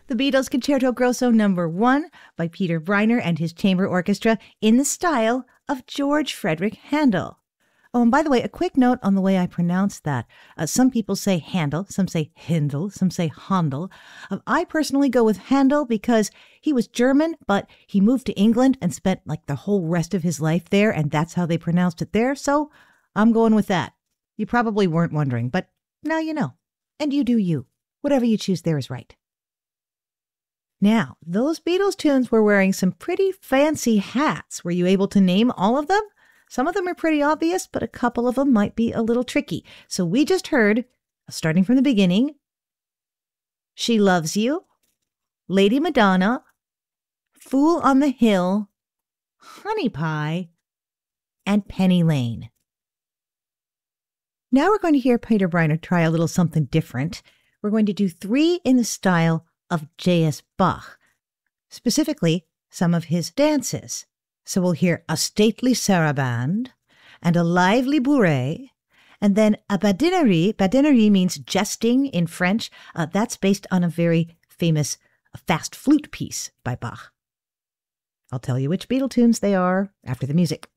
The Beatles Concerto Grosso No. 1 by Peter Breiner and his chamber orchestra in the style of George Frederick Handel. Oh, and by the way, a quick note on the way I pronounce that. Some people say Handel, some say Hindel, some say Handel. I personally go with Handel because he was German, but he moved to England and spent like the whole rest of his life there, and that's how they pronounced it there, so I'm going with that. You probably weren't wondering, but now you know. And you do you. Whatever you choose there is right. Now, those Beatles tunes were wearing some pretty fancy hats. Were you able to name all of them? Some of them are pretty obvious, but a couple of them might be a little tricky. So we just heard, starting from the beginning, She Loves You, Lady Madonna, Fool on the Hill, Honey Pie, and Penny Lane. Now we're going to hear Peter Breiner try a little something different. We're going to do 3 in the style of J.S. Bach, specifically some of his dances. So we'll hear a stately saraband and a lively bourrée, and then a badinerie. Badinerie means jesting in French. That's based on a very famous fast flute piece by Bach. I'll tell you which Beatle tunes they are after the music.